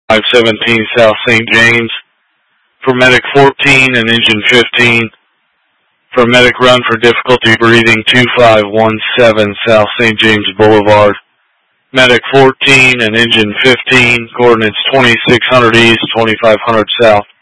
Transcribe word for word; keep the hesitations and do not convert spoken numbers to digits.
five seventeen South Saint James. For Medic fourteen and Engine fifteen. For Medic run for difficulty breathing two five one seven South Saint James Boulevard. Medic fourteen and Engine fifteen, coordinates twenty-six hundred East, twenty-five hundred South.